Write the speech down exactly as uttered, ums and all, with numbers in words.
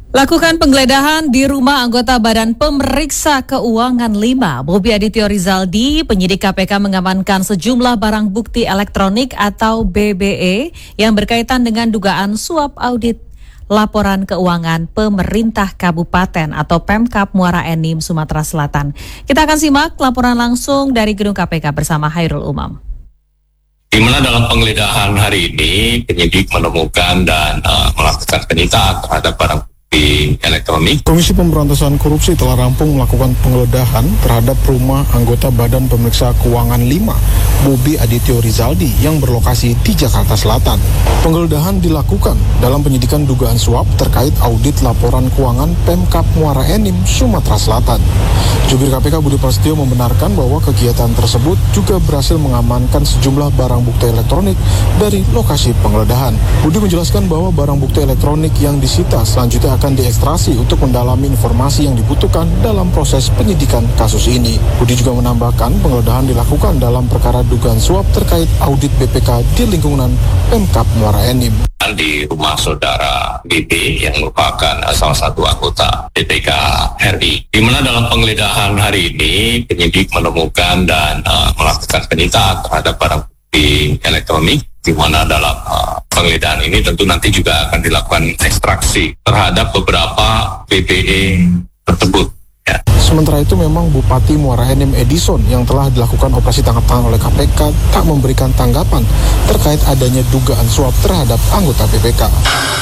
Lakukan penggeledahan di rumah anggota Badan Pemeriksa Keuangan lima, Bobi Adityo Rizaldi. Penyidik K P K mengamankan sejumlah barang bukti elektronik atau B B E yang berkaitan dengan dugaan suap audit laporan keuangan pemerintah kabupaten atau Pemkab Muara Enim, Sumatera Selatan. Kita akan simak laporan langsung dari gedung K P K bersama Hairul Umam. Di mana dalam penggeledahan hari ini penyidik menemukan dan uh, melakukan penyitaan terhadap barang elektronik. Komisi Pemberantasan Korupsi telah rampung melakukan penggeledahan terhadap rumah anggota Badan Pemeriksa Keuangan lima, Bobi Adityo Rizaldi yang berlokasi di Jakarta Selatan. Penggeledahan dilakukan dalam penyidikan dugaan suap terkait audit laporan keuangan Pemkab Muara Enim, Sumatera Selatan. Jubir K P K Budi Prasetyo membenarkan bahwa kegiatan tersebut juga berhasil mengamankan sejumlah barang bukti elektronik dari lokasi penggeledahan. Budi menjelaskan bahwa barang bukti elektronik yang disita selanjutnya akan diekstrasi untuk mendalami informasi yang dibutuhkan dalam proses penyidikan kasus ini. Budi juga menambahkan penggeledahan dilakukan dalam perkara dugaan suap terkait audit B P K di lingkungan Pemkab Muara Enim. Di rumah saudara B B yang merupakan salah satu anggota B P K R I. Di mana dalam penggeledahan hari ini penyidik menemukan dan uh, melakukan penyitaan terhadap barang bukti elektronik, di mana dalam uh, penggeledahan ini tentu nanti juga akan dilakukan ekstraksi terhadap beberapa B B E tersebut. Ya. Sementara itu memang Bupati Muara Enim Edison yang telah dilakukan operasi tangkap tangan oleh K P K tak memberikan tanggapan terkait adanya dugaan suap terhadap anggota B P K.